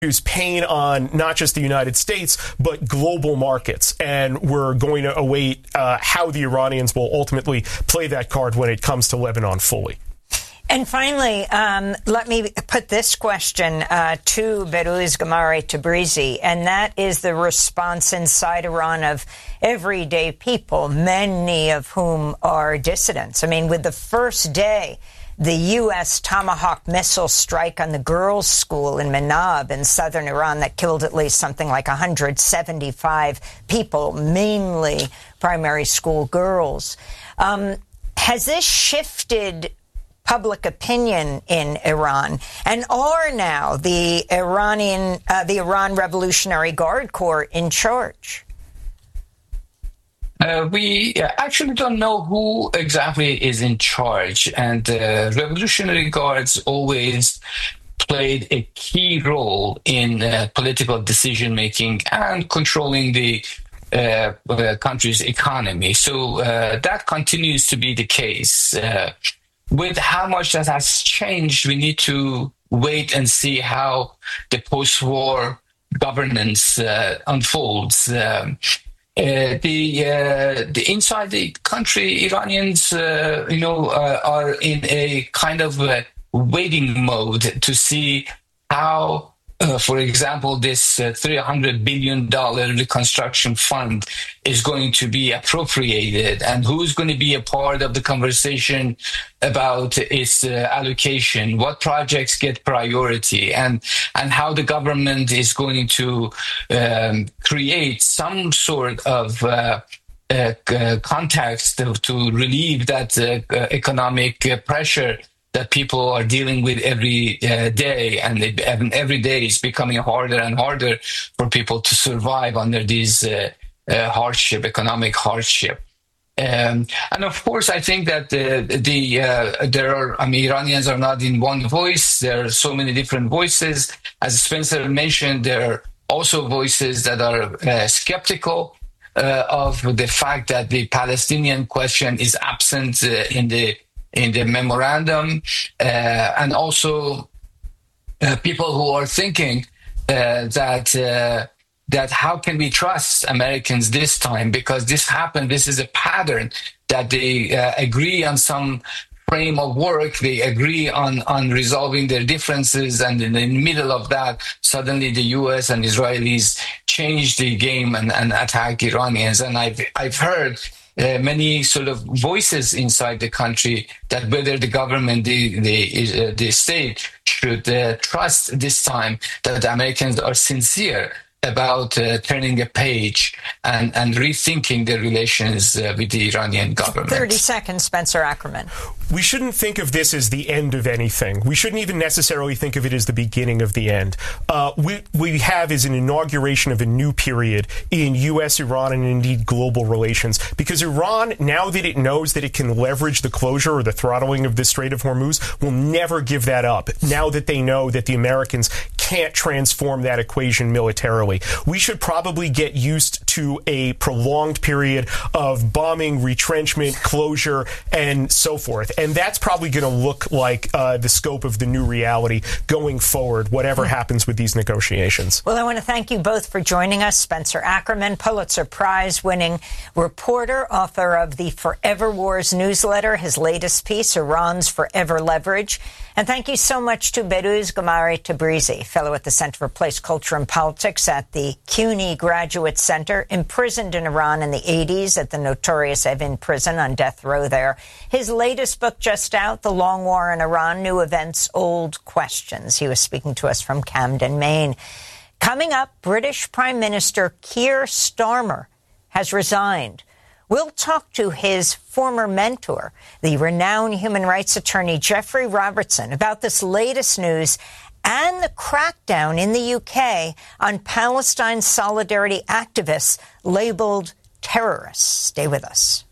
pain on not just the United States, but global markets. And we're going to await how the Iranians will ultimately play that card when it comes to Lebanon fully. And finally, let me put this question to Behrouz Gamari Tabrizi, and that is the response inside Iran of everyday people, many of whom are dissidents. I mean, with the first day, the U.S. Tomahawk missile strike on the girls' school in Manab in southern Iran that killed at least something like 175 people, mainly primary school girls. Has this shifted public opinion in Iran, and are now the Iran Revolutionary Guard Corps in charge? We actually don't know who exactly is in charge, and Revolutionary Guards always played a key role in political decision-making and controlling the country's economy. So that continues to be the case. With how much that has changed, we need to wait and see how the post-war governance unfolds. The inside the country, Iranians, are in a kind of waiting mode to see how, for example, this $300 billion reconstruction fund is going to be appropriated, and who's going to be a part of the conversation about its allocation, what projects get priority, and how the government is going to create some sort of context to relieve that economic pressure that people are dealing with every day, and every day is becoming harder and harder for people to survive under these economic hardship. And of course, I think that Iranians are not in one voice. There are so many different voices. As Spencer mentioned, there are also voices that are skeptical of the fact that the Palestinian question is absent in the memorandum, and also people who are thinking that how can we trust Americans this time, because this happened. This is a pattern that they agree on some frame of work, they agree on resolving their differences, and in the middle of that, suddenly the U.S. and Israelis change the game and attack Iranians. And I've heard many sort of voices inside the country that whether the government, the state should trust this time that the Americans are sincere about turning a page and rethinking their relations with the Iranian government. 30 seconds, Spencer Ackerman. We shouldn't think of this as the end of anything. We shouldn't even necessarily think of it as the beginning of the end. We have is an inauguration of a new period in U.S., Iran, and indeed global relations. Because Iran, now that it knows that it can leverage the closure or the throttling of the Strait of Hormuz, will never give that up. Now that they know that the Americans can't transform that equation militarily. We should probably get used to a prolonged period of bombing, retrenchment, closure, and so forth. And that's probably going to look like the scope of the new reality going forward, whatever happens with these negotiations. Well, I want to thank you both for joining us. Spencer Ackerman, Pulitzer Prize-winning reporter, author of the Forever Wars newsletter, his latest piece, Iran's Forever Leverage. And thank you so much to Behrouz Gamari Tabrizi, fellow at the Center for Place, Culture and Politics at the CUNY Graduate Center, imprisoned in Iran in the 80s at the notorious Evin prison on death row there. His latest book just out, The Long War in Iran, New Events, Old Questions. He was speaking to us from Camden, Maine. Coming up, British Prime Minister Keir Starmer has resigned. We'll talk to his former mentor, the renowned human rights attorney Geoffrey Robertson, about this latest news and the crackdown in the UK on Palestine solidarity activists labeled terrorists. Stay with us.